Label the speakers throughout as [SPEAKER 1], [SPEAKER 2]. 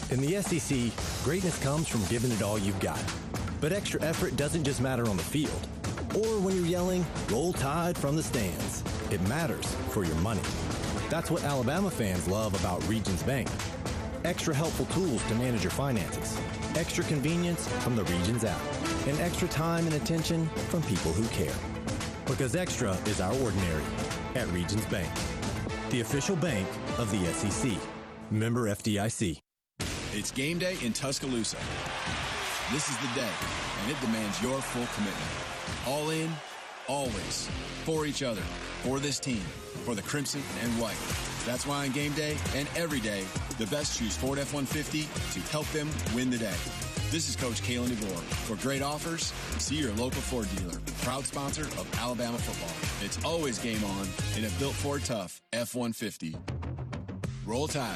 [SPEAKER 1] In the SEC, greatness comes from giving it all you've got. But extra effort doesn't just matter on the field. Or when you're yelling, "Roll Tide" from the stands. It matters for your money. That's what Alabama fans love about Regions Bank. Extra helpful tools to manage your finances. Extra convenience from the Regions app. And extra time and attention from people who care. Because extra is our ordinary at Regions Bank. The official bank of the SEC. Member FDIC.
[SPEAKER 2] It's game day in Tuscaloosa. This is the day, and it demands your full commitment. All in, always. For each other, for this team, for the Crimson and White. That's why on game day and every day, the best choose Ford F-150 to help them win the day. This is Coach Kalen DeVore. For great offers, see your local Ford dealer. Proud sponsor of Alabama football. It's always game on in a built Ford Tough F-150. Roll Tide.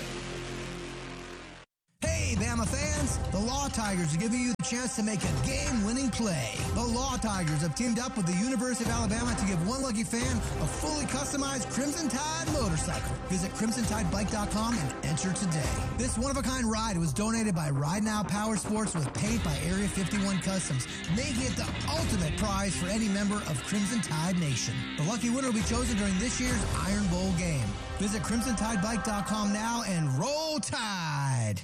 [SPEAKER 3] Hey, Bama fans! The Law Tigers are giving you the chance to make a game-winning play. The Law Tigers have teamed up with the University of Alabama to give one lucky fan a fully customized Crimson Tide motorcycle. Visit CrimsonTideBike.com and enter today. This one-of-a-kind ride was donated by Ride Now Power Sports with paint by Area 51 Customs, making it the ultimate prize for any member of Crimson Tide Nation. The lucky winner will be chosen during this year's Iron Bowl game. Visit CrimsonTideBike.com now and roll Tide!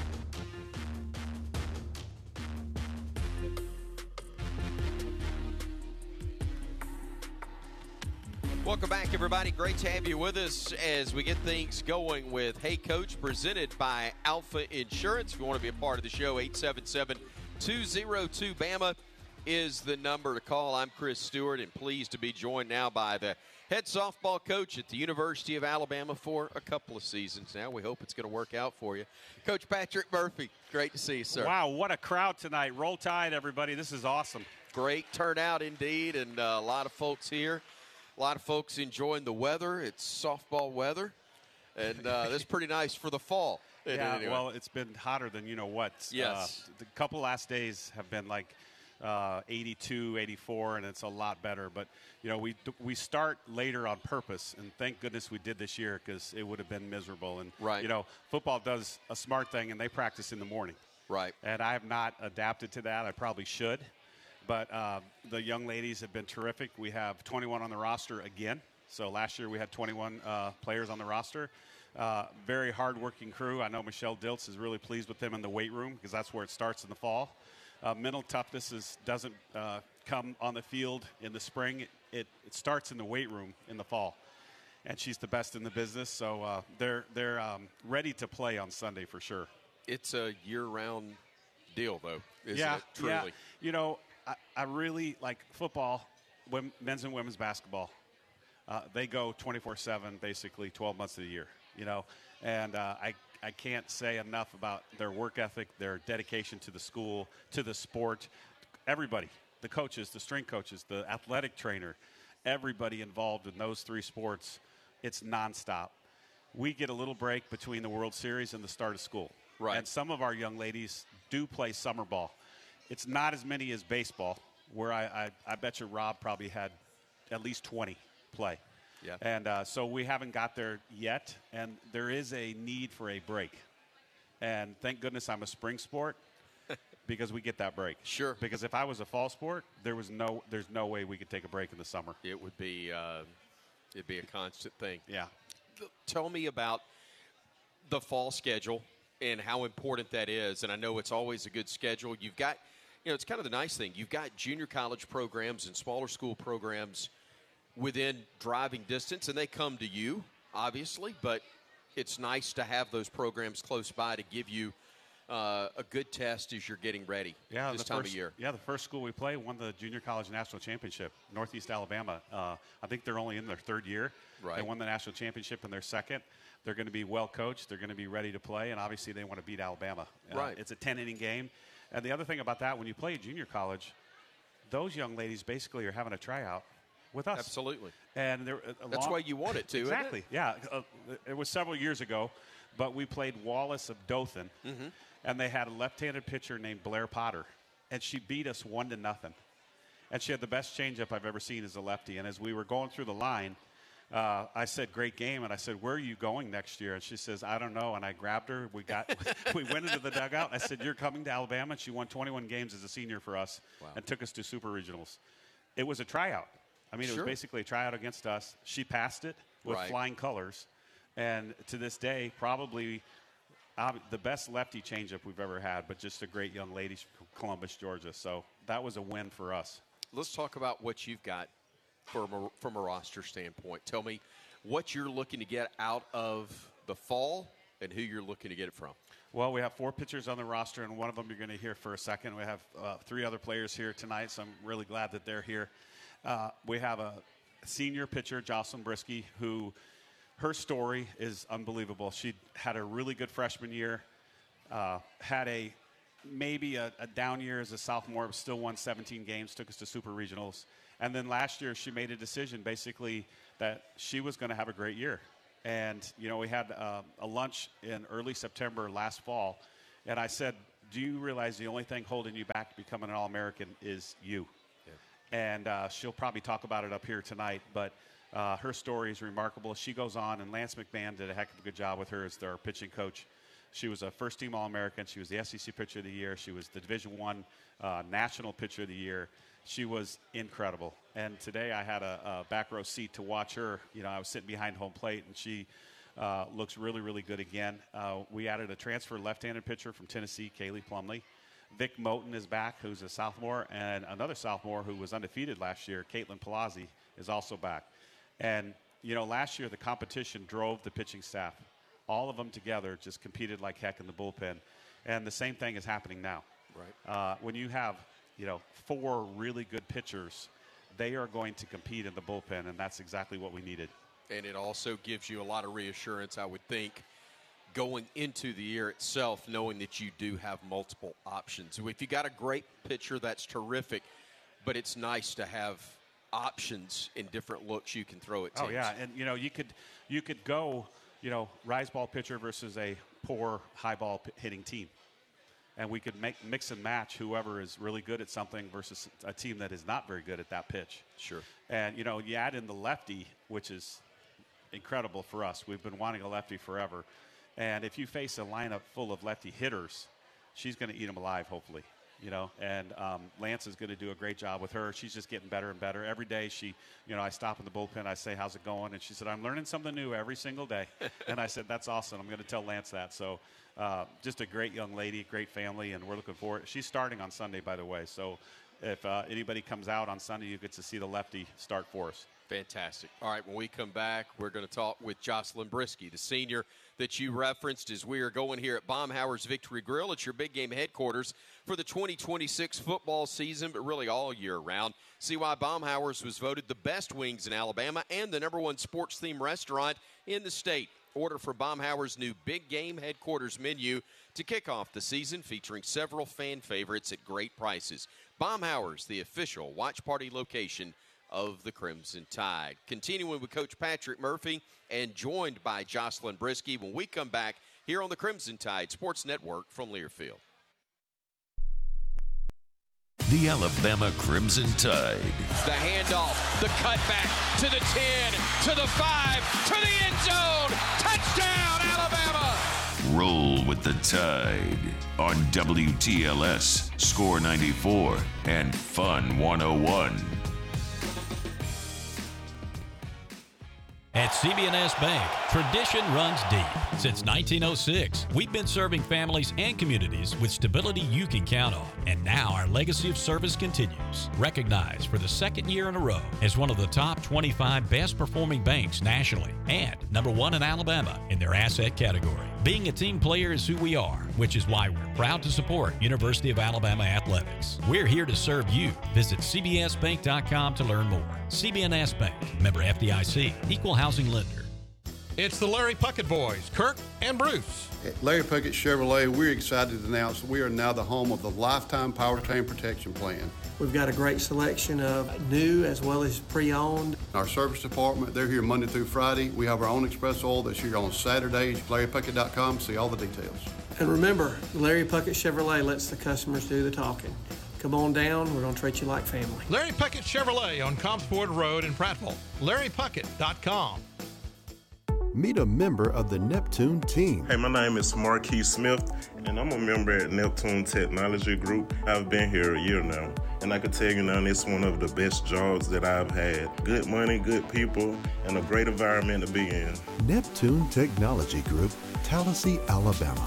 [SPEAKER 4] Welcome back, everybody. Great to have you with us as we get things going with Hey Coach, presented by Alpha Insurance. If you want to be a part of the show, 877-202-BAMA is the number to call. I'm Chris Stewart, and pleased to be joined now by the head softball coach at the University of Alabama for a couple of seasons now. We hope it's going to work out for you. Coach Patrick Murphy, great to see you, sir.
[SPEAKER 5] Wow, what a crowd tonight. Roll Tide, everybody. This is awesome.
[SPEAKER 4] Great turnout indeed, and a lot of folks here. A lot of folks enjoying the weather. It's softball weather, and that's pretty nice for the fall.
[SPEAKER 5] Yeah,
[SPEAKER 4] anyway.
[SPEAKER 5] Well, it's been hotter than you know what.
[SPEAKER 4] Yes.
[SPEAKER 5] The couple last days have been like 82, 84, and it's a lot better. But, you know, we start later on purpose, and thank goodness we did this year because it would have been miserable. And, you know, football does a smart thing, and they practice in the morning.
[SPEAKER 4] Right.
[SPEAKER 5] And I have not adapted to that. I probably should. But the young ladies have been terrific. We have 21 on the roster again. So last year we had 21 players on the roster. Very hard-working crew. I know Michelle Diltz is really pleased with them in the weight room because that's where it starts in the fall. Mental toughness doesn't come on the field in the spring. It starts in the weight room in the fall. And she's the best in the business. So they're ready to play on Sunday for sure.
[SPEAKER 4] It's a year-round deal, though, isn't it? Truly.
[SPEAKER 5] Yeah. You know, I really like football, men's and women's basketball. They go 24/7, basically 12 months of the year, you know. And I can't say enough about their work ethic, their dedication to the school, to the sport. Everybody, the coaches, the strength coaches, the athletic trainer, everybody involved in those three sports, it's nonstop. We get a little break between the World Series and the start of school.
[SPEAKER 4] Right.
[SPEAKER 5] And some of our young ladies do play summer ball. It's not as many as baseball, where I bet you Rob probably had at least 20 play.
[SPEAKER 4] Yeah.
[SPEAKER 5] And so we haven't got there yet, and there is a need for a break. And thank goodness I'm a spring sport because we get that break.
[SPEAKER 4] Sure.
[SPEAKER 5] Because if I was a fall sport, there's no way we could take a break in the summer.
[SPEAKER 4] It would be it'd be a constant thing.
[SPEAKER 5] Yeah.
[SPEAKER 4] Tell me about the fall schedule and how important that is. And I know it's always a good schedule. You've got, you know, it's kind of the nice thing. You've got junior college programs and smaller school programs within driving distance, and they come to you, obviously, but it's nice to have those programs close by to give you a good test as you're getting ready this time of year.
[SPEAKER 5] Yeah, the first school we play won the Junior College National Championship, Northeast Alabama. I think they're only in their third year.
[SPEAKER 4] Right.
[SPEAKER 5] They won the national championship in their second. They're going to be well coached. They're going to be ready to play, and obviously they want to beat Alabama.
[SPEAKER 4] Right.
[SPEAKER 5] It's a 10-inning game. And the other thing about that, when you play junior college, those young ladies basically are having a tryout with us.
[SPEAKER 4] Absolutely.
[SPEAKER 5] And
[SPEAKER 4] that's why you want it to,
[SPEAKER 5] exactly.
[SPEAKER 4] Isn't it?
[SPEAKER 5] Yeah. It was several years ago, but we played Wallace of Dothan, and they had a left-handed pitcher named Blair Potter, and she beat us 1-0. And she had the best changeup I've ever seen as a lefty. And as we were going through the line, I said, great game. And I said, where are you going next year? And she says, I don't know. And I grabbed her. We went into the dugout. I said, you're coming to Alabama. And she won 21 games as a senior for us and took us to super regionals. It was a tryout. I mean, it was basically a tryout against us. She passed it with flying colors. And to this day, probably the best lefty changeup we've ever had, but just a great young lady from Columbus, Georgia. So that was a win for us.
[SPEAKER 4] Let's talk about what you've got from a roster standpoint. Tell me what you're looking to get out of the fall and who you're looking to get it from.
[SPEAKER 5] Well, we have 4 pitchers on the roster, and one of them you're going to hear for a second. We have 3 other players here tonight, so I'm really glad that they're here. We have a senior pitcher, Jocelyn Brisky, who her story is unbelievable. She had a really good freshman year, had maybe a down year as a sophomore, but still won 17 games, took us to super regionals. And then last year she made a decision basically that she was going to have a great year. And, we had a lunch in early September last fall, and I said, do you realize the only thing holding you back to becoming an All-American is you? Yeah. And she'll probably talk about it up here tonight, but her story is remarkable. She goes on, and Lance McMahon did a heck of a good job with her as their pitching coach. She was a first-team All-American. She was the SEC Pitcher of the Year. She was the Division I National Pitcher of the Year. She was incredible. And today I had a back row seat to watch her. I was sitting behind home plate, and she looks really, really good again. We added a transfer left-handed pitcher from Tennessee, Kaylee Plumley. Vic Moten is back, who's a sophomore, and another sophomore who was undefeated last year, Caitlin Palazzi, is also back. And, last year the competition drove the pitching staff. All of them together just competed like heck in the bullpen. And the same thing is happening now. Right. When you have, 4 really good pitchers, they are going to compete in the bullpen, and that's exactly what we needed.
[SPEAKER 4] And it also gives you a lot of reassurance, I would think, going into the year itself, knowing that you do have multiple options. If you got a great pitcher, that's terrific, but it's nice to have options in different looks you can throw at teams.
[SPEAKER 5] Oh, yeah, and, you could go, rise ball pitcher versus a poor high ball hitting team. And we could mix and match whoever is really good at something versus a team that is not very good at that pitch.
[SPEAKER 4] Sure.
[SPEAKER 5] And, you add in the lefty, which is incredible for us. We've been wanting a lefty forever. And if you face a lineup full of lefty hitters, she's going to eat them alive, hopefully. And Lance is going to do a great job with her. She's just getting better and better. Every day I stop in the bullpen, I say, how's it going? And she said, I'm learning something new every single day. And I said, that's awesome. I'm going to tell Lance that. So just a great young lady, great family, and we're looking forward. She's starting on Sunday, by the way. So if anybody comes out on Sunday, you get to see the lefty start for us.
[SPEAKER 4] Fantastic. All right, when we come back, we're going to talk with Jocelyn Brisky, the senior that you referenced, as we are going here at Baumhower's Victory Grill. It's your big game headquarters for the 2026 football season, but really all year round. See why Baumhower's was voted the best wings in Alabama and the #1 sports-themed restaurant in the state. Order for Baumhower's new big game headquarters menu to kick off the season, featuring several fan favorites at great prices. Baumhower's, the official watch party location of the Crimson Tide. Continuing with Coach Patrick Murphy and joined by Jocelyn Brisky when we come back here on the Crimson Tide Sports Network from Learfield.
[SPEAKER 6] The Alabama Crimson Tide.
[SPEAKER 4] The handoff, the cutback to the 10, to the 5, to the end zone. Touchdown, Alabama!
[SPEAKER 6] Roll with the Tide on WTLS, Score 94, and Fun 101.
[SPEAKER 7] At CB&S Bank, tradition runs deep. Since 1906, we've been serving families and communities with stability you can count on. And now our legacy of service continues. Recognized for the second year in a row as one of the top 25 best performing banks nationally and #1 in Alabama in their asset category. Being a team player is who we are, which is why we're proud to support University of Alabama Athletics. We're here to serve you. Visit cbsbank.com to learn more. CB&S Bank, member FDIC, equal housing lender.
[SPEAKER 8] It's the Larry Puckett Boys, Kirk and Bruce.
[SPEAKER 9] At Larry Puckett Chevrolet, we're excited to announce we are now the home of the Lifetime Powertrain Protection Plan.
[SPEAKER 10] We've got a great selection of new as well as pre-owned.
[SPEAKER 9] Our service department, they're here Monday through Friday. We have our own express oil that's here on Saturdays. LarryPuckett.com, see all the details.
[SPEAKER 10] And remember, Larry Puckett Chevrolet lets the customers do the talking. come on down. We're going to treat you like family.
[SPEAKER 8] Larry Puckett Chevrolet on Compsport Road in Prattville. LarryPuckett.com.
[SPEAKER 11] Meet a member of the Neptune team.
[SPEAKER 12] Hey, my name is Marquis Smith, and I'm a member at Neptune Technology Group. I've been here a year now, and I can tell you now it's one of the best jobs that I've had. Good money, good people, and a great environment to be in.
[SPEAKER 11] Neptune Technology Group, Tallahassee, Alabama.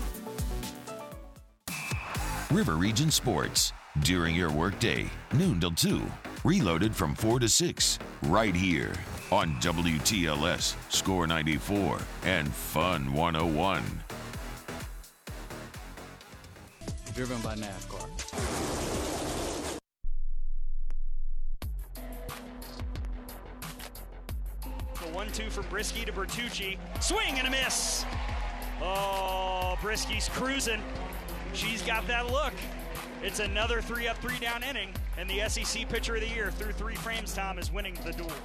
[SPEAKER 6] River Region Sports. During your workday, noon till 2. Reloaded from 4 to 6. Right here on WTLS, Score 94, and Fun 101.
[SPEAKER 13] Driven by NASCAR.
[SPEAKER 14] The 1-2 from Brisky to Bertucci. Swing and a miss. Oh, Brisky's cruising. She's got that look. It's another 3-up, 3-down inning, and the SEC Pitcher of the Year through 3 frames, Tom, is winning the duel.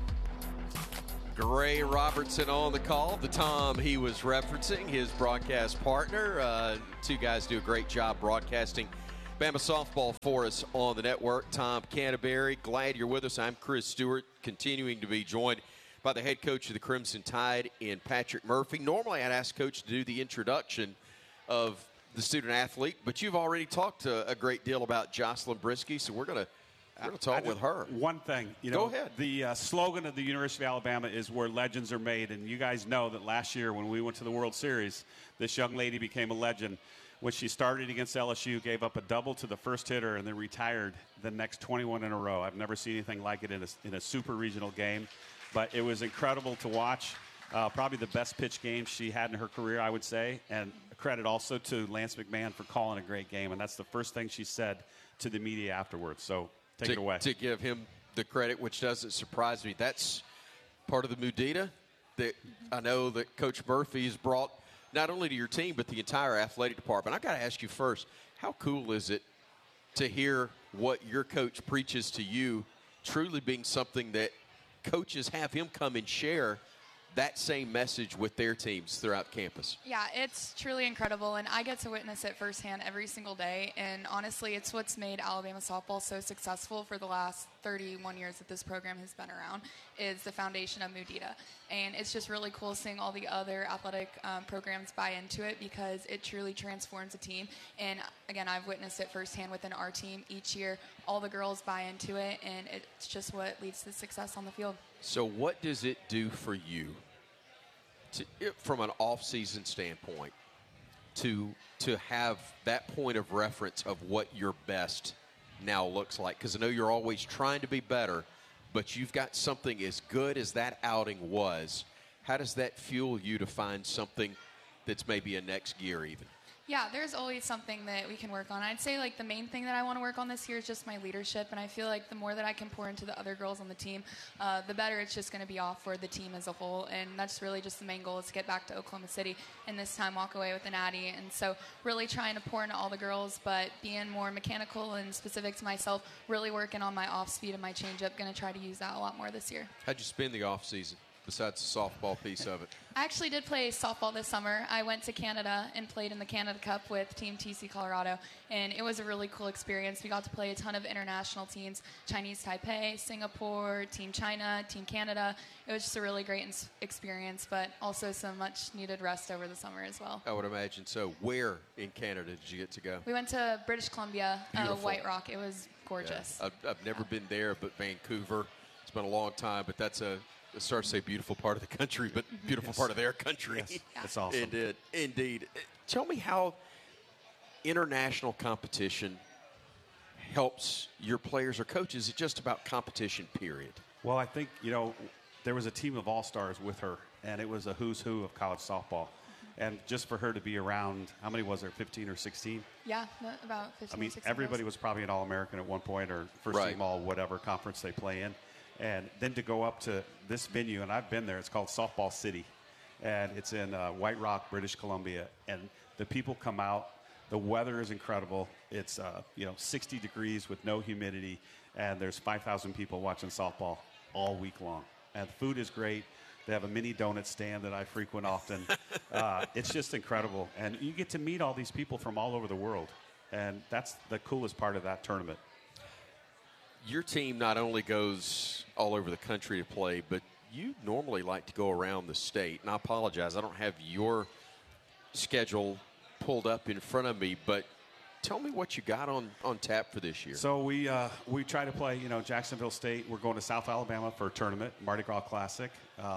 [SPEAKER 4] Gray Robertson on the call. The Tom he was referencing, his broadcast partner. Two guys do a great job broadcasting Bama softball for us on the network. Tom Canterbury, glad you're with us. I'm Chris Stewart, continuing to be joined by the head coach of the Crimson Tide in Patrick Murphy. Normally I'd ask Coach to do the introduction of the student athlete, but you've already talked a great deal about Jocelyn Brisky, so we're going to talk with her.
[SPEAKER 5] One thing,
[SPEAKER 4] Go ahead.
[SPEAKER 5] The slogan of the University of Alabama is where legends are made, and you guys know that last year when we went to the World Series, this young lady became a legend. When she started against LSU, gave up a double to the first hitter, and then retired the next 21 in a row. I've never seen anything like it in a super regional game, but it was incredible to watch. Probably the best pitch game she had in her career, I would say, and credit also to Lance McMahon for calling a great game, and that's the first thing she said to the media afterwards. So take it away.
[SPEAKER 4] To give him the credit, which doesn't surprise me. That's part of the Mudita that I know that Coach Murphy has brought not only to your team but the entire athletic department. I've got to ask you first, how cool is it to hear what your coach preaches to you truly being something that coaches have him come and share that same message with their teams throughout campus?
[SPEAKER 15] Yeah, it's truly incredible, and I get to witness it firsthand every single day, and honestly, it's what's made Alabama softball so successful for the last 31 years that this program has been around, is the foundation of Mudita. And it's just really cool seeing all the other athletic programs buy into it, because it truly transforms a team. And again, I've witnessed it firsthand within our team. Each year, all the girls buy into it, and it's just what leads to success on the field.
[SPEAKER 4] So what does it do for you, from an off-season standpoint, to have that point of reference of what your best now looks like? Because I know you're always trying to be better, but you've got something as good as that outing was. How does that fuel you to find something that's maybe a next gear even?
[SPEAKER 15] Yeah, there's always something that we can work on. I'd say like the main thing that I want to work on this year is just my leadership, and I feel like the more that I can pour into the other girls on the team, the better it's just going to be off for the team as a whole. And that's really just the main goal, is to get back to Oklahoma City and this time walk away with an Natty. And so really trying to pour into all the girls, but being more mechanical and specific to myself, really working on my off speed and my changeup. Going to try to use that a lot more this year.
[SPEAKER 4] How'd you spend the off season besides the softball piece of it?
[SPEAKER 15] I actually did play softball this summer. I went to Canada and played in the Canada Cup with Team TC Colorado, and it was a really cool experience. We got to play a ton of international teams, Chinese Taipei, Singapore, Team China, Team Canada. It was just a really great experience, but also some much-needed rest over the summer as well.
[SPEAKER 4] I would imagine so. Where in Canada did you get to go?
[SPEAKER 15] We went to British Columbia, White Rock. It was gorgeous.
[SPEAKER 4] Yeah. I've never been there, but Vancouver. It's been a long time, but that's it's hard to say beautiful part of the country, but beautiful part of their country.
[SPEAKER 5] Yes. That's awesome.
[SPEAKER 4] Indeed. Tell me how international competition helps your players or coaches. Is it just about competition, period?
[SPEAKER 5] Well, I think, there was a team of all-stars with her, and it was a who's who of college softball. And just for her to be around, how many was there, 15 or 16?
[SPEAKER 15] Yeah, about 15 or 16.
[SPEAKER 5] Everybody was probably an All-American at one point, or first team all whatever conference they play in. And then to go up to this venue, and I've been there, it's called Softball City. And it's in White Rock, British Columbia. And the people come out. The weather is incredible. It's 60 degrees with no humidity. And there's 5,000 people watching softball all week long. And the food is great. They have a mini donut stand that I frequent often. It's just incredible. And you get to meet all these people from all over the world. And that's the coolest part of that tournament.
[SPEAKER 4] Your team not only goes all over the country to play, but you normally like to go around the state. And I apologize, I don't have your schedule pulled up in front of me, but tell me what you got on tap for this year.
[SPEAKER 5] So we try to play, Jacksonville State. We're going to South Alabama for a tournament, Mardi Gras Classic.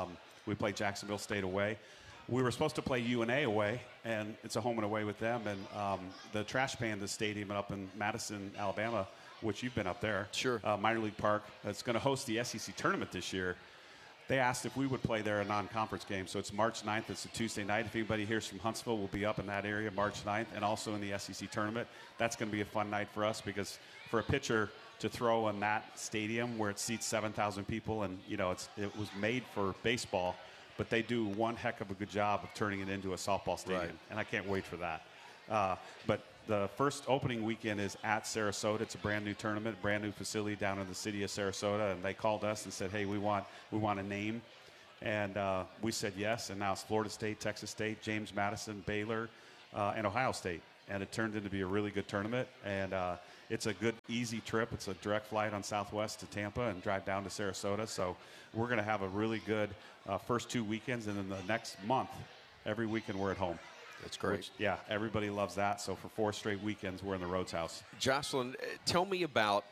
[SPEAKER 5] We play Jacksonville State away. We were supposed to play UNA away, and it's a home and away with them. And the Trash Panda Stadium up in Madison, Alabama, which you've been up there.
[SPEAKER 4] Sure.
[SPEAKER 5] Minor League Park. It's going to host the SEC tournament this year. They asked if we would play there a non-conference game. So it's March 9th. It's a Tuesday night. If anybody here's from Huntsville, we'll be up in that area March 9th and also in the SEC tournament. That's going to be a fun night for us because for a pitcher to throw in that stadium where it seats 7,000 people and, it was made for baseball, but they do one heck of a good job of turning it into a softball stadium.
[SPEAKER 4] Right.
[SPEAKER 5] And I can't wait for that. But the first opening weekend is at Sarasota. It's a brand new tournament, brand new facility down in the city of Sarasota. And they called us and said, hey, we want a name. And we said yes. And now it's Florida State, Texas State, James Madison, Baylor, and Ohio State. And it turned into be a really good tournament. And it's a good, easy trip. It's a direct flight on Southwest to Tampa and drive down to Sarasota. So we're going to have a really good first 2 weekends. And then the next month, every weekend we're at home.
[SPEAKER 4] That's great.
[SPEAKER 5] Which, yeah, everybody loves that. So for 4 straight weekends, we're in the Rhodes House.
[SPEAKER 4] Jocelyn, tell me about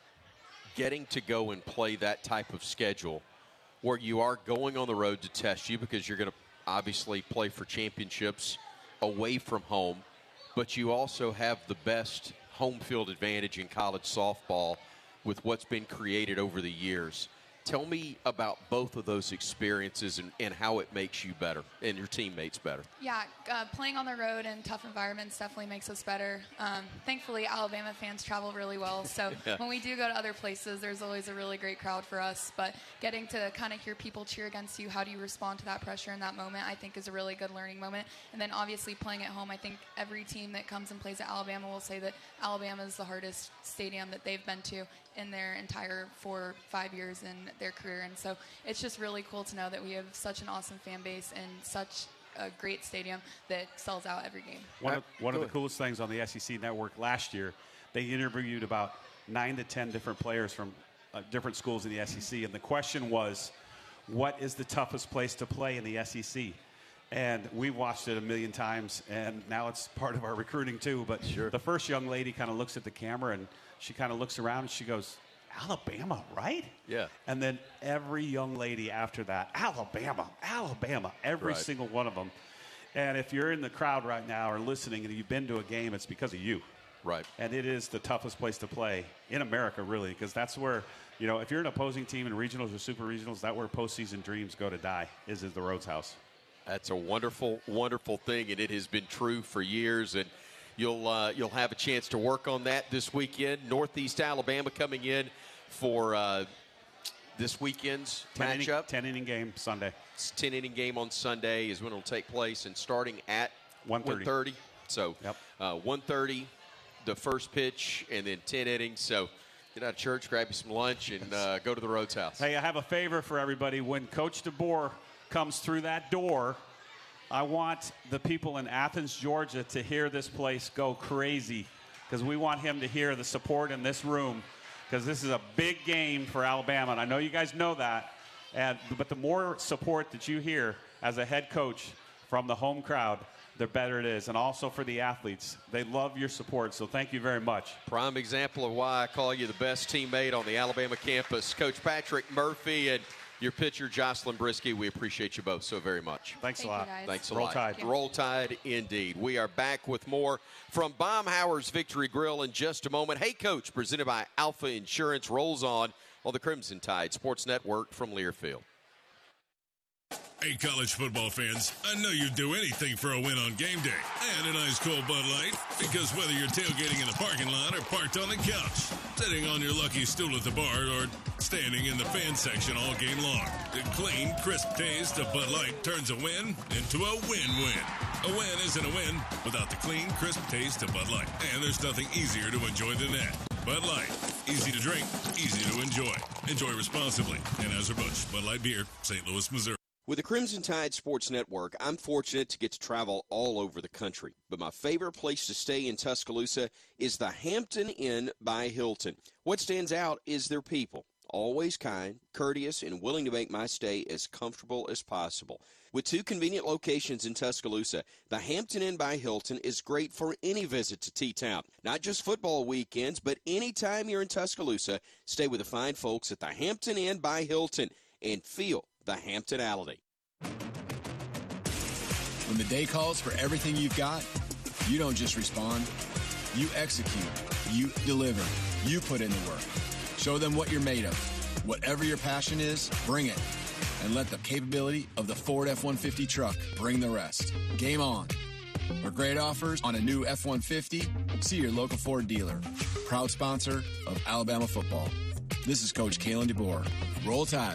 [SPEAKER 4] getting to go and play that type of schedule where you are going on the road to test you because you're going to obviously play for championships away from home, but you also have the best home field advantage in college softball with what's been created over the years. Tell me about both of those experiences and how it makes you better and your teammates better.
[SPEAKER 15] Yeah, playing on the road in tough environments definitely makes us better. Thankfully, Alabama fans travel really well, so when we do go to other places, there's always a really great crowd for us. But getting to kind of hear people cheer against you, how do you respond to that pressure in that moment, I think is a really good learning moment. And then obviously playing at home, I think every team that comes and plays at Alabama will say that Alabama is the hardest stadium that they've been to in their entire 4 or 5 years in their career. And so it's just really cool to know that we have such an awesome fan base and such a great stadium that sells out every game.
[SPEAKER 5] One of the coolest things on the SEC network last year, they interviewed about 9 to 10 different players from different schools in the SEC. And the question was, what is the toughest place to play in the SEC? And we watched it a million times, and now it's part of our recruiting too. But the first young lady kind of looks at the camera, and she kind of looks around, and she goes, Alabama, right?
[SPEAKER 4] Yeah.
[SPEAKER 5] And then every young lady after that, Alabama, every single one of them. And if you're in the crowd right now or listening and you've been to a game, it's because of you.
[SPEAKER 4] Right.
[SPEAKER 5] And it is the toughest place to play in America, really, because that's where, if you're an opposing team in regionals or super regionals, that's where postseason dreams go to die, is the Rhodes House.
[SPEAKER 4] That's a wonderful, wonderful thing, and it has been true for years. And you'll have a chance to work on that this weekend. Northeast Alabama coming in for this weekend's matchup.
[SPEAKER 5] 10-inning game Sunday.
[SPEAKER 4] It's 10-inning game on Sunday is when it'll take place, and starting at 1:30. So 1:30, the first pitch, and then 10 innings. So get out of church, grab you some lunch, and go to the Rhodes House.
[SPEAKER 5] Hey, I have a favor for everybody. When Coach DeBoer comes through that door, I want the people in Athens, Georgia to hear this place go crazy because we want him to hear the support in this room because this is a big game for Alabama, and I know you guys know that. But the more support that you hear as a head coach from the home crowd, the better it is. And also for the athletes. They love your support, so thank you very much.
[SPEAKER 4] Prime example of why I call you the best teammate on the Alabama campus. Coach Patrick Murphy and your pitcher, Jocelyn Brisky, we appreciate you both so very much.
[SPEAKER 5] Thanks a lot.
[SPEAKER 4] Thanks a
[SPEAKER 5] Roll
[SPEAKER 4] lot.
[SPEAKER 5] Tide.
[SPEAKER 4] Roll Tide indeed. We are back with more from Baumhower's Victory Grill in just a moment. Hey, Coach, presented by Alpha Insurance, rolls on the Crimson Tide Sports Network from Learfield.
[SPEAKER 16] Hey, college football fans, I know you'd do anything for a win on game day and an ice cold Bud Light, because whether you're tailgating in the parking lot or parked on the couch, sitting on your lucky stool at the bar, or standing in the fan section all game long, the clean, crisp taste of Bud Light turns a win into a win-win. A win isn't a win without the clean, crisp taste of Bud Light, and there's nothing easier to enjoy than that. Bud Light, easy to drink, easy to enjoy. Enjoy responsibly. Anheuser-Busch, Bud Light Beer, St. Louis, Missouri.
[SPEAKER 4] With the Crimson Tide Sports Network, I'm fortunate to get to travel all over the country. But my favorite place to stay in Tuscaloosa is the Hampton Inn by Hilton. What stands out is their people. Always kind, courteous, and willing to make my stay as comfortable as possible. With 2 convenient locations in Tuscaloosa, the Hampton Inn by Hilton is great for any visit to T-Town. Not just football weekends, but anytime you're in Tuscaloosa, stay with the fine folks at the Hampton Inn by Hilton and feel the Hamptonality.
[SPEAKER 2] When the day calls for everything you've got, you don't just respond. You execute. You deliver. You put in the work. Show them what you're made of. Whatever your passion is, bring it. And let the capability of the Ford F-150 truck bring the rest. Game on. For great offers on a new F-150, see your local Ford dealer. Proud sponsor of Alabama football. This is Coach Kalen DeBoer. Roll Tide.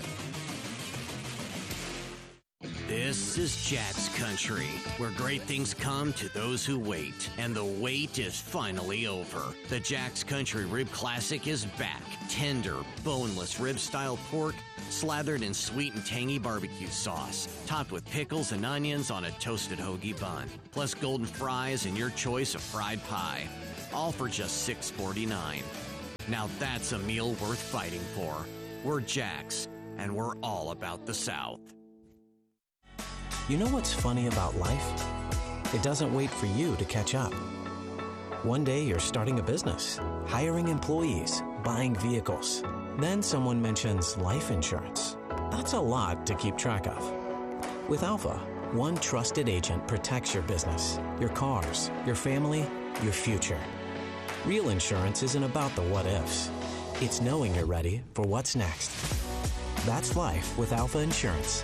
[SPEAKER 17] This is Jats Country, where great things come to those who wait, and the wait is finally over. The Jack's Country Rib Classic is back. Tender, boneless rib-style pork, slathered in sweet and tangy barbecue sauce, topped with pickles and onions on a toasted hoagie bun, plus golden fries and your choice of fried pie, all for just $6.49. Now that's a meal worth fighting for. We're Jack's, and we're all about the South.
[SPEAKER 18] You know what's funny about life? It doesn't wait for you to catch up. One day you're starting a business, hiring employees, buying vehicles. Then someone mentions life insurance. That's a lot to keep track of. With Alpha, one trusted agent protects your business, your cars, your family, your future. Real insurance isn't about the what-ifs. It's knowing you're ready for what's next. That's life with Alpha Insurance.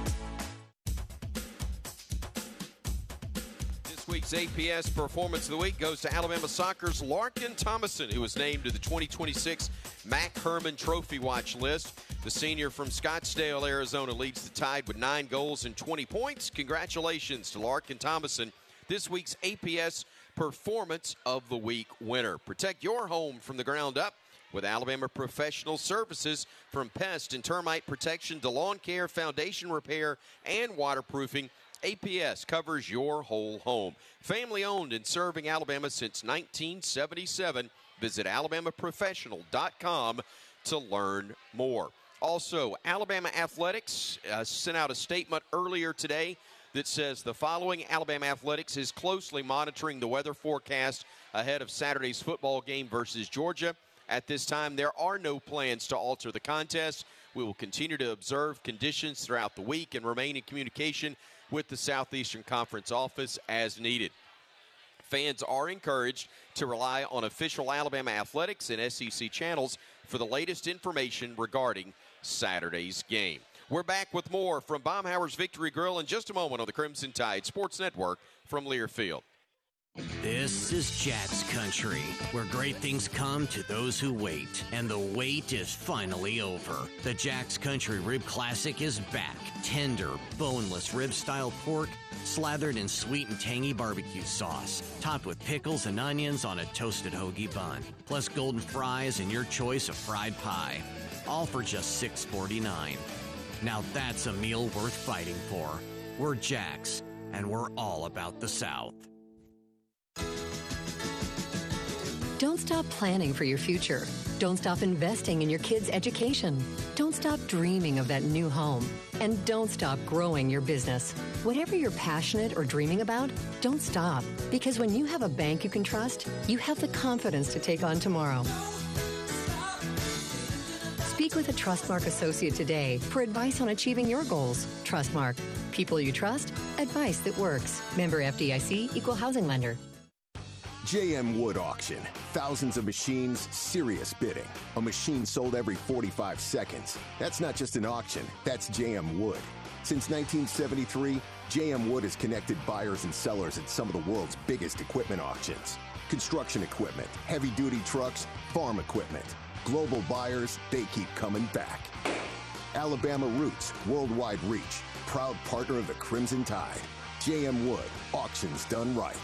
[SPEAKER 4] This week's APS Performance of the Week goes to Alabama Soccer's Larkin Thomason, who was named to the 2026 Mack Herman Trophy Watch list. The senior from Scottsdale, Arizona, leads the Tide with 9 goals and 20 points. Congratulations to Larkin Thomason, this week's APS Performance of the Week winner. Protect your home from the ground up with Alabama Professional Services. From pest and termite protection to lawn care, foundation repair, and waterproofing, APS covers your whole home. Family owned and serving Alabama since 1977. Visit alabamaprofessional.com to learn more. Also, Alabama Athletics sent out a statement earlier today that says the following: Alabama Athletics is closely monitoring the weather forecast ahead of Saturday's football game versus Georgia. At this time, there are no plans to alter the contest. We will continue to observe conditions throughout the week and remain in communication with the Southeastern Conference office as needed. Fans are encouraged to rely on official Alabama Athletics and SEC channels for the latest information regarding Saturday's game. We're back with more from Baumhower's Victory Grill in just a moment on the Crimson Tide Sports Network from Learfield.
[SPEAKER 17] This is Jats Country, where great things come to those who wait, and the wait is finally over. The Jack's Country Rib Classic is back. Tender, boneless rib-style pork, slathered in sweet and tangy barbecue sauce, topped with pickles and onions on a toasted hoagie bun, plus golden fries and your choice of fried pie, all for just $6.49. Now that's a meal worth fighting for. We're Jack's, and we're all about the South.
[SPEAKER 19] Don't stop planning for your future. Don't stop investing in your kids' education. Don't stop dreaming of that new home. And don't stop growing your business. Whatever you're passionate or dreaming about, don't stop. Because when you have a bank you can trust, you have the confidence to take on tomorrow. Speak with a Trustmark associate today for advice on achieving your goals. Trustmark. People you trust. Advice that works. Member FDIC, Equal Housing Lender.
[SPEAKER 20] JM Wood Auction. Thousands of machines, serious bidding. A machine sold every 45 seconds. That's not just an auction, that's JM Wood. Since 1973, JM Wood has connected buyers and sellers at some of the world's biggest equipment auctions. Construction equipment, heavy-duty trucks, farm equipment. Global buyers, they keep coming back. Alabama roots, worldwide reach. Proud partner of the Crimson Tide. JM Wood, auctions done right.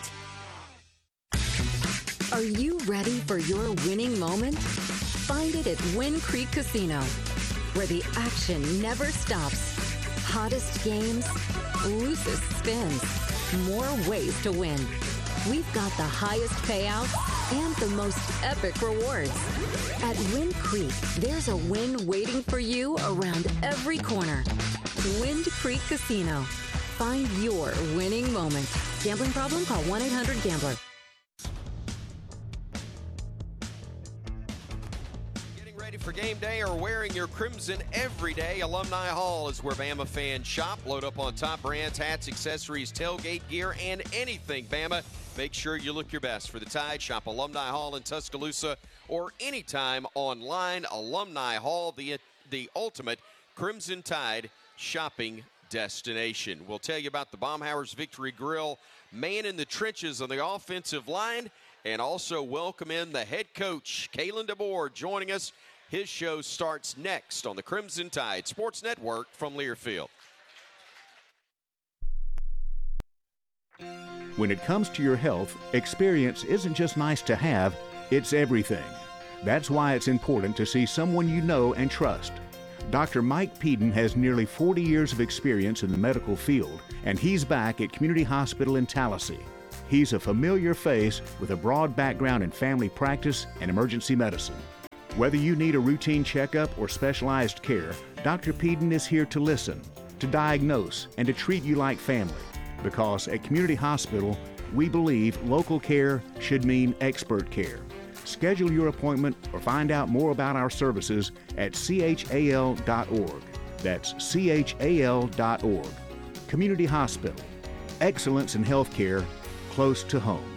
[SPEAKER 19] Are you ready for your winning moment? Find it at Wind Creek Casino, where the action never stops.
[SPEAKER 21] Hottest games, loosest spins, more ways to win. We've got the highest payouts and the most epic rewards. At Wind Creek, there's a win waiting for you around every corner. Wind Creek Casino. Find your winning moment. Gambling problem? Call 1-800-GAMBLER.
[SPEAKER 4] For game day or wearing your crimson every day, Alumni Hall is where Bama fans shop. Load up on top brands, hats, accessories, tailgate gear, and anything Bama. Make sure you look your best for the Tide. Shop Alumni Hall in Tuscaloosa or anytime online. Alumni Hall, the ultimate Crimson Tide shopping destination. We'll tell you about the Baumhower's Victory Grill, man in the trenches on the offensive line, and also welcome in the head coach, Kalen DeBoer, joining us. His show starts next on the Crimson Tide Sports Network from Learfield.
[SPEAKER 22] When it comes to your health, experience isn't just nice to have, it's everything. That's why it's important to see someone you know and trust. Dr. Mike Peden has nearly 40 years of experience in the medical field, and he's back at Community Hospital in Tallahassee. He's a familiar face with a broad background in family practice and emergency medicine. Whether you need a routine checkup or specialized care, Dr. Peden is here to listen, to diagnose, and to treat you like family. Because at Community Hospital, we believe local care should mean expert care. Schedule your appointment or find out more about our services at chal.org. That's chal.org. Community Hospital. Excellence in healthcare close to home.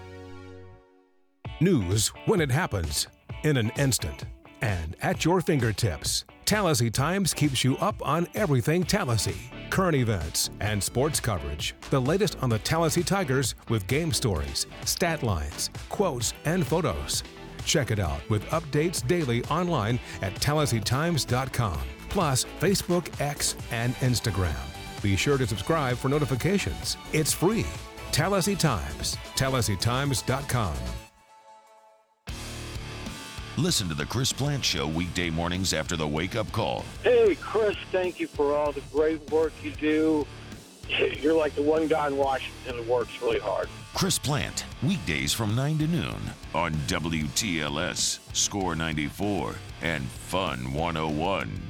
[SPEAKER 23] News when it happens, in an instant, and at your fingertips. Tallahassee Times keeps you up on everything Tallahassee. Current events and sports coverage. The latest on the Tallahassee Tigers with game stories, stat lines, quotes, and photos. Check it out with updates daily online at TallahasseeTimes.com. Plus Facebook, X, and Instagram. Be sure to subscribe for notifications. It's free. Tallahassee Times. TallahasseeTimes.com.
[SPEAKER 6] Listen to the Chris Plant Show weekday mornings after the wake-up call.
[SPEAKER 24] Hey, Chris, thank you for all the great work you do. You're like the one guy in Washington that works really hard.
[SPEAKER 6] Chris Plant, weekdays from 9 to noon on WTLS, Score 94, and Fun 101.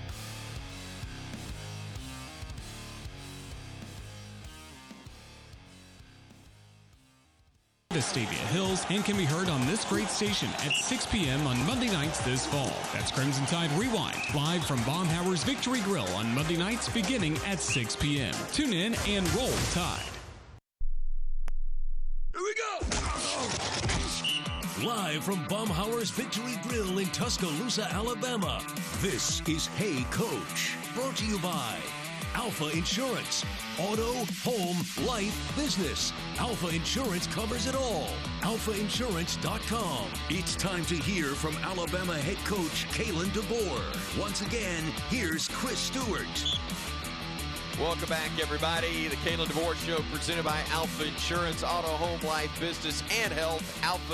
[SPEAKER 25] Vestavia Hills and can be heard on this great station at 6 p.m. on Monday nights this fall. That's Crimson Tide Rewind, live from Baumhower's Victory Grill on Monday nights beginning at 6 p.m. Tune in and roll Tide.
[SPEAKER 26] Here we go! Live from Baumhower's Victory Grill in Tuscaloosa, Alabama, this is Hey Coach, brought to you by Alpha Insurance. Auto, home, life, business. Alpha Insurance covers it all. AlphaInsurance.com. It's time to hear from Alabama head coach Kalen DeBoer. Once again, here's Chris Stewart.
[SPEAKER 4] Welcome back, everybody. The Kalen DeBoer Show presented by Alpha Insurance, Auto, Home, Life, Business, and Health.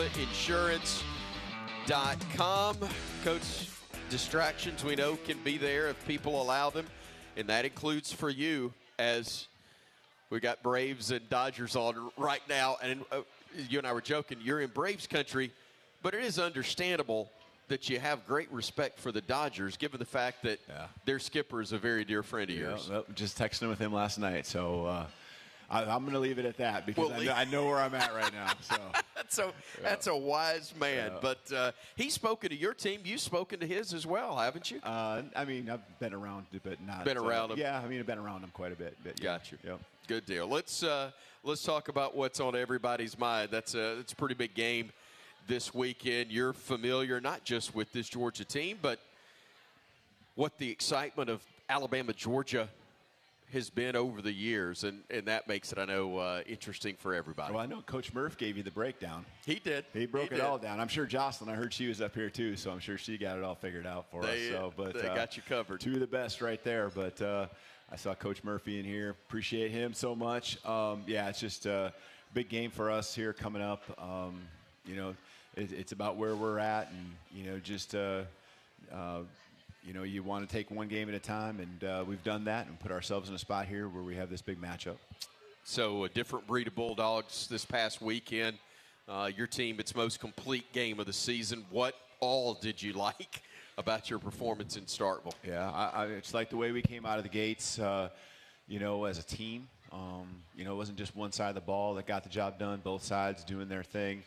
[SPEAKER 4] AlphaInsurance.com. Coach, distractions we know can be there if people allow them. And that includes for you, as we got Braves and Dodgers on right now. And you and I were joking, you're in Braves country, but it is understandable that you have great respect for the Dodgers, given the fact that their skipper is a very dear friend of yours.
[SPEAKER 27] Well, just texting with him last night, so I'm going to leave it at that because I know where I'm at right now. So
[SPEAKER 4] that's a wise man. Yeah. But he's spoken to your team. You've spoken to his as well, haven't you?
[SPEAKER 27] I mean, I've been around it, but not.
[SPEAKER 4] Been around him?
[SPEAKER 27] Yeah, I mean, I've been around him quite a bit. But
[SPEAKER 4] got you.
[SPEAKER 27] Yep.
[SPEAKER 4] Good deal. Let's talk about what's on everybody's mind. It's a pretty big game this weekend. You're familiar not just with this Georgia team, but what the excitement of Alabama-Georgia has been over the years, and that makes it, I know, interesting for everybody.
[SPEAKER 27] Well, I know Coach Murph gave you the breakdown.
[SPEAKER 4] He did.
[SPEAKER 27] He broke it all down. I'm sure Jocelyn, I heard she was up here too, so I'm sure she got it all figured out for us. But
[SPEAKER 4] they got you covered.
[SPEAKER 27] Two of the best right there. But I saw Coach Murphy in here. Appreciate him so much. It's just a big game for us here coming up. It's about where we're at, and just you want to take one game at a time, and we've done that and put ourselves in a spot here where we have this big matchup.
[SPEAKER 4] So a different breed of Bulldogs this past weekend. Your team, its most complete game of the season. What all did you like about your performance in Starkville?
[SPEAKER 27] Yeah, I just like the way we came out of the gates, as a team. It wasn't just one side of the ball that got the job done, both sides doing their thing.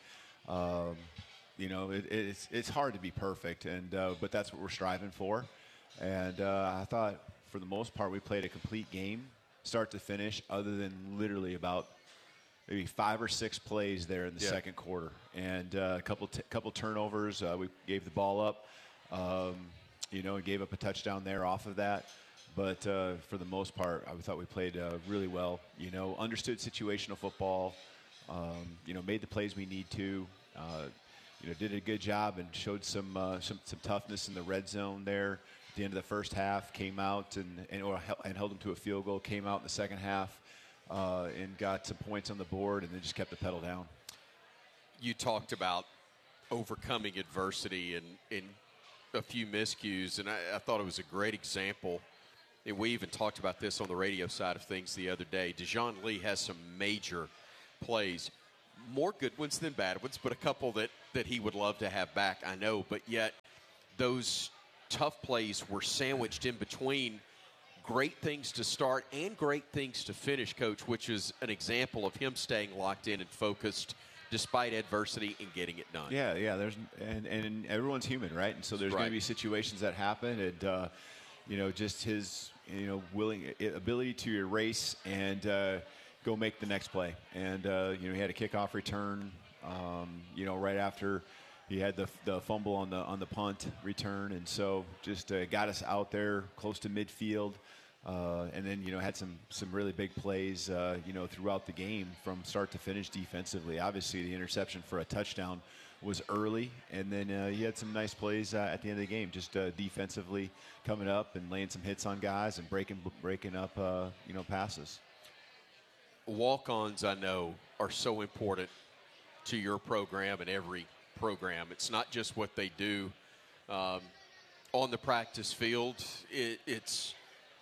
[SPEAKER 27] It's hard to be perfect, but that's what we're striving for. And I thought, for the most part, we played a complete game, start to finish, other than literally about maybe 5 or 6 plays there in the second quarter, and a couple turnovers. We gave the ball up, and gave up a touchdown there off of that. But for the most part, I thought we played really well. Understood situational football. Made the plays we need to. Did a good job and showed some toughness in the red zone there. At the end of the first half, came out and held them to a field goal. Came out in the second half and got some points on the board, and then just kept the pedal down.
[SPEAKER 4] You talked about overcoming adversity and a few miscues, and I thought it was a great example. And we even talked about this on the radio side of things the other day. Dejon Lee has some major plays, more good ones than bad ones, but a couple that he would love to have back, I know. But yet those tough plays were sandwiched in between great things to start and great things to finish, Coach, which is an example of him staying locked in and focused despite adversity and getting it done.
[SPEAKER 27] Yeah. And everyone's human, right? And so there's going to be situations that happen, and just his ability to erase and go make the next play. And he had a kickoff return right after he had the fumble on the punt return, and so just got us out there close to midfield. And then, had some really big plays, throughout the game from start to finish defensively. Obviously, the interception for a touchdown was early, and then he had some nice plays at the end of the game, just defensively coming up and laying some hits on guys and breaking up, passes.
[SPEAKER 4] Walk-ons, I know, are so important to your program and every program. It's not just what they do on the practice field. It's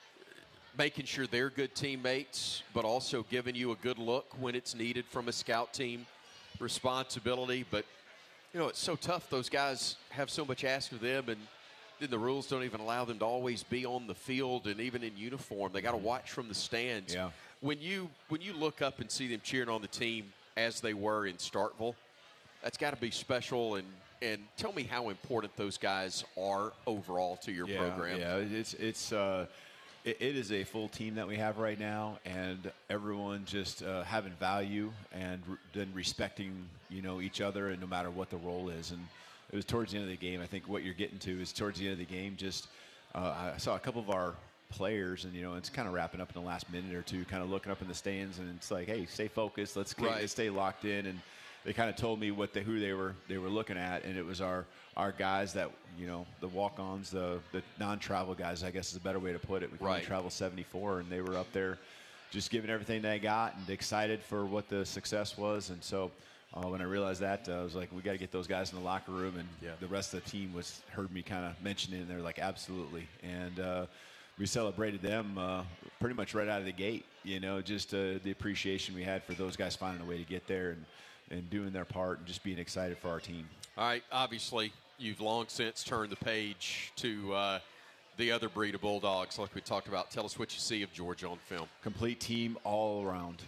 [SPEAKER 4] making sure they're good teammates, but also giving you a good look when it's needed from a scout team responsibility. But, it's so tough. Those guys have so much asked of them, and then the rules don't even allow them to always be on the field and even in uniform. They got to watch from the stands.
[SPEAKER 27] Yeah.
[SPEAKER 4] When you look up and see them cheering on the team as they were in Starkville, that's got to be special. And tell me how important those guys are overall to your program.
[SPEAKER 27] Yeah, it is a full team that we have right now, and everyone just having value and then respecting, each other, and no matter what the role is. And it was towards the end of the game. I think what you're getting to is towards the end of the game. Just I saw a couple of our players, and it's kind of wrapping up in the last minute or two, kind of looking up in the stands, and it's like, hey, stay focused. Let's stay locked in. And they kind of told me who they were looking at, and it was our guys that, the walk-ons, the non-travel guys, I guess is a better way to put it. We can only travel 74, and they were up there just giving everything they got and excited for what the success was. And so when I realized that, I was like, we got to get those guys in the locker room. And the rest of the team heard me kind of mention it, and they're like, absolutely. And we celebrated them pretty much right out of the gate, just the appreciation we had for those guys finding a way to get there and doing their part and just being excited for our team.
[SPEAKER 4] All right, obviously, you've long since turned the page to the other breed of Bulldogs like we talked about. Tell us what you see of Georgia on film.
[SPEAKER 27] Complete team all around.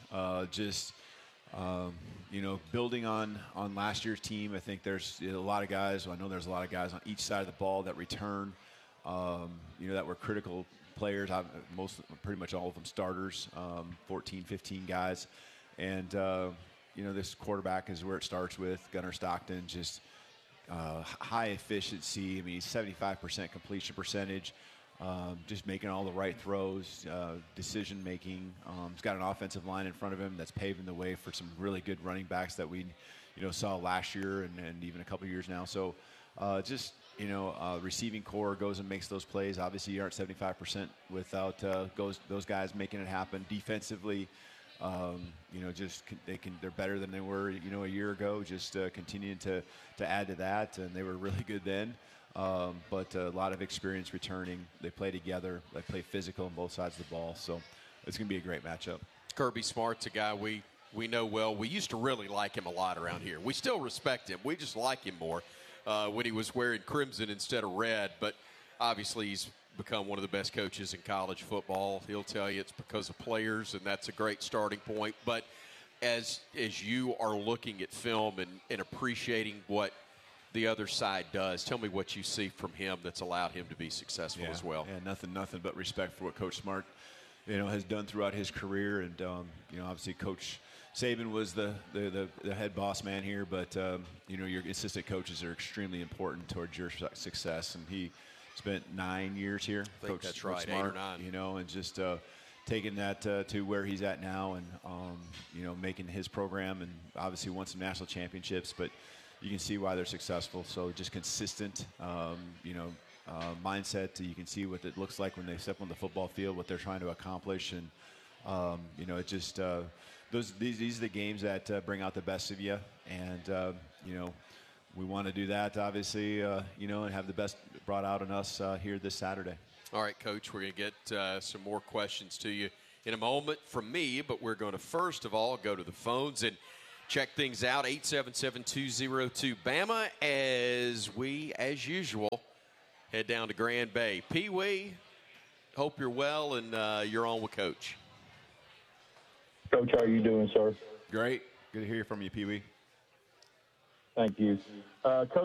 [SPEAKER 27] Building on last year's team, I think there's a lot of guys. I know there's a lot of guys on each side of the ball that return, that were critical players. Pretty much all of them starters, 14, 15 guys. And, this quarterback is where it starts with. Gunnar Stockton, just high efficiency. I mean, he's 75% completion percentage, just making all the right throws, decision making. He's got an offensive line in front of him that's paving the way for some really good running backs that we, saw last year and even a couple years now. So receiving core goes and makes those plays. Obviously, you aren't 75% without those guys making it happen. Defensively, they're better than they were, a year ago. Just continuing to add to that, and they were really good then. but a lot of experience returning. They play together. They play physical on both sides of the ball. So it's going to be a great matchup.
[SPEAKER 4] Kirby Smart's a guy we know well. We used to really like him a lot around here. We still respect him. We just like him more when he was wearing crimson instead of red. But obviously he's become one of the best coaches in college football. He'll tell you it's because of players, and that's a great starting point. But as you are looking at film and appreciating what the other side does, tell me what you see from him that's allowed him to be successful as well.
[SPEAKER 27] Yeah, nothing but respect for what Coach Smart, has done throughout his career. And, obviously Coach Saban was the head boss man here, but, your assistant coaches are extremely important towards your success. And he spent 9 years here.
[SPEAKER 4] I think that's right,
[SPEAKER 27] Smart,
[SPEAKER 4] 8 or 9.
[SPEAKER 27] And just taking that to where he's at now and, making his program, and obviously won some national championships, but you can see why they're successful. So just consistent, mindset. You can see what it looks like when they step on the football field, what they're trying to accomplish. And, it just these are the games that bring out the best of you. And, we want to do that, obviously, and have the best brought out in us here this Saturday.
[SPEAKER 4] All right, Coach, we're going to get some more questions to you in a moment from me, but we're going to first of all go to the phones and check things out. 877-202-BAMA as we, as usual, head down to Grand Bay. Pee-wee, hope you're well, and you're on with Coach.
[SPEAKER 1] Coach, how are you doing, sir?
[SPEAKER 27] Great. Good to hear from you, Pee-wee.
[SPEAKER 1] Thank you. Coach,